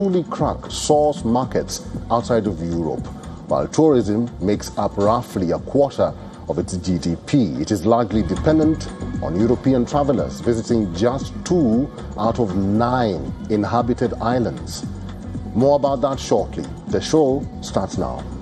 fully crack source markets outside of Europe. While tourism makes up roughly a quarter of its GDP, it is largely dependent on European travelers visiting just 2 out of 9 inhabited islands. More about that shortly. The show starts now.